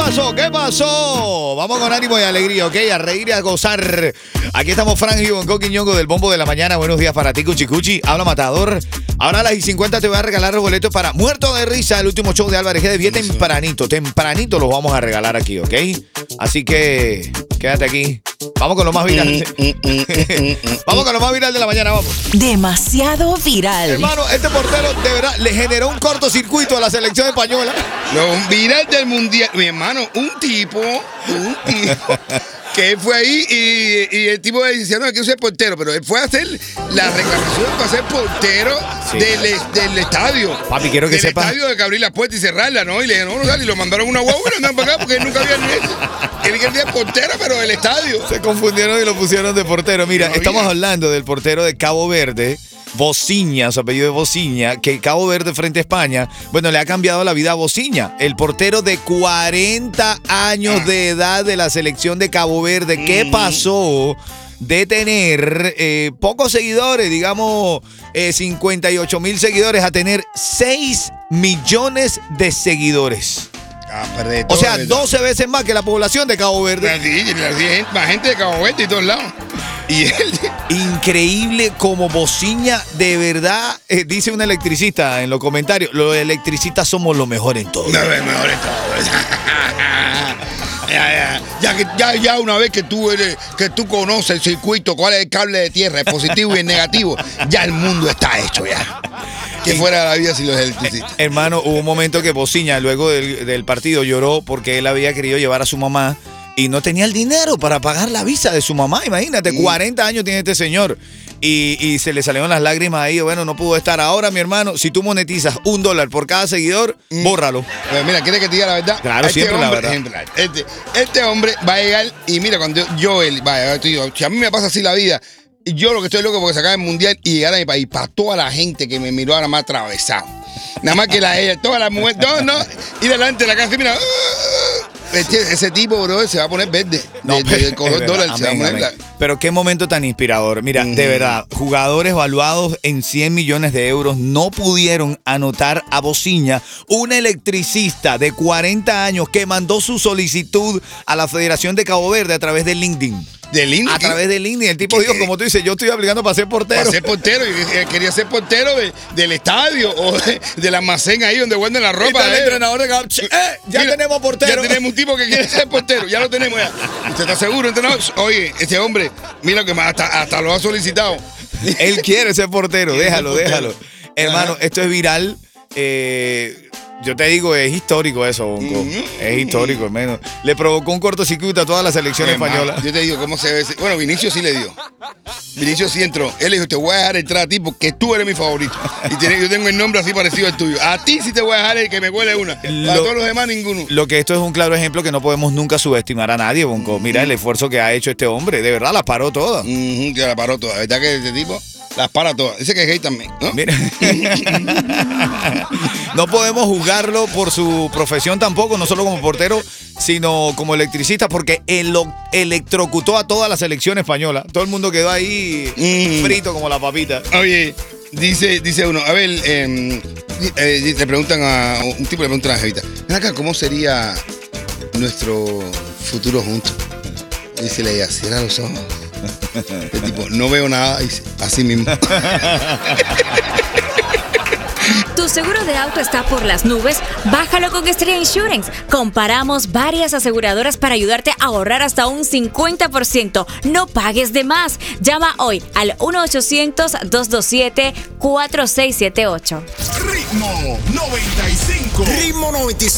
pasó? ¿Qué pasó? Vamos con ánimo y alegría, ¿ok? A reír y a gozar. Aquí estamos Frank y Bonco Quiñongo del Bombo de la Mañana. Buenos días para ti, Cuchicuchi. Habla Matador. Ahora a las 50 te voy a regalar los boletos para Muerto de Risa, el último show de Álvarez G de Vie tempranito los vamos a regalar aquí, ¿ok? Así que quédate aquí. Vamos con lo más viral. Vamos con lo más viral de la mañana, vamos. Demasiado viral. Hermano, este portero de verdad le generó un cortocircuito a la selección española. Lo viral del mundial. Mi hermano, un tipo que fue ahí y el tipo decía, no, que yo soy portero, pero él fue a hacer la reclamación para ser portero del estadio. Papi, quiero que sepas. Del estadio de que abrir la puerta y cerrarla, ¿no? Y le dijeron, no, sale, y lo mandaron una guagua y lo andan para acá porque él nunca había ni hecho. Él quería ser portero, pero del estadio. Se confundieron y lo pusieron de portero. Mira, estamos hablando del portero de Cabo Verde, Bociña, su apellido es Bociña, que Cabo Verde frente a España, bueno, le ha cambiado la vida a Bociña, el portero de 40 años de edad de la selección de Cabo Verde. ¿Qué pasó de tener pocos seguidores, digamos 58,000 seguidores, a tener 6 millones de seguidores? O sea, 12 veces más que la población de Cabo Verde. Más gente de Cabo Verde y todos lados. Y él... Increíble como Bociña, de verdad, dice un electricista en los comentarios, los electricistas somos los mejores en todo. Los mejores en todo. Ya una vez que tú conoces el circuito, cuál es el cable de tierra, el positivo y el negativo, ya el mundo está hecho ya. Que fuera la vida sin los electricistas. Hermano, hubo un momento que Bociña, luego del partido, lloró porque él había querido llevar a su mamá y no tenía el dinero para pagar la visa de su mamá. Imagínate, 40 años tiene este señor. Y se le salieron las lágrimas ahí. Bueno, no pudo estar. Ahora, mi hermano, si tú monetizas $1 por cada seguidor, bórralo. Pero mira, ¿quieres que te diga la verdad? Claro, siempre la verdad. Este hombre va a llegar y mira, cuando si a mí me pasa así la vida, yo lo que estoy loco porque se acaba el mundial y llegar a mi país, para toda la gente que me miró ahora más atravesado. Nada más que todas las mujeres, no, y delante de la casa, mira, ese tipo, bro, se va a poner verde. El color dólar se va a poner. Pero qué momento tan inspirador. Mira, de verdad, jugadores valuados en 100 millones de euros no pudieron anotar a Bociña, un electricista de 40 años que mandó su solicitud a la Federación de Cabo Verde a través de LinkedIn. ¿De LinkedIn? A través de LinkedIn. El tipo dijo, como tú dices, yo estoy aplicando para ser portero. Para ser portero. Yo quería ser portero del estadio o del almacén ahí donde guardan la ropa. El entrenador de ya mira, tenemos portero. Ya tenemos un tipo que quiere ser portero. Ya lo tenemos ya. ¿Usted está seguro, entrenador? Oye, este hombre, mira que hasta lo ha solicitado. Él quiere ser portero. Déjalo. Hermano, esto es viral. Yo te digo, es histórico eso, Bonco. Es histórico, hermano. Le provocó un cortocircuito a toda la selección española. Yo te digo, ¿cómo se ve? Bueno, Vinicius sí le dio. Vinicius sí entró. Él le dijo, te voy a dejar entrar a ti porque tú eres mi favorito. Y yo tengo el nombre así parecido al tuyo. A ti sí te voy a dejar el que me huele una. A todos los demás, ninguno. Lo que esto es un claro ejemplo que no podemos nunca subestimar a nadie, Bonco. Mira el esfuerzo que ha hecho este hombre. De verdad, las paró todas. Que las paró todas. La verdad que este tipo las para todas. Dice que es gay también, ¿no? Mira. No podemos juzgarlo por su profesión tampoco, no solo como portero, sino como electricista, porque él electrocutó a toda la selección española. Todo el mundo quedó ahí frito como la papita. Oye, dice uno, a ver, le preguntan a un tipo, le preguntan a la jevita, ven acá, ¿cómo sería nuestro futuro juntos? Dice ella, cierra los ojos. El tipo, no veo nada, dice, así mismo. ¿Tu seguro de auto está por las nubes? Bájalo con Estrella Insurance. Comparamos varias aseguradoras para ayudarte a ahorrar hasta un 50%. No pagues de más. Llama hoy al 1-800-227-4678. Ritmo 95. Ritmo 95.